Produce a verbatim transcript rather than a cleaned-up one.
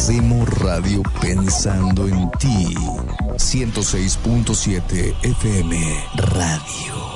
Hacemos radio pensando en ti. ciento seis punto siete F M Radio.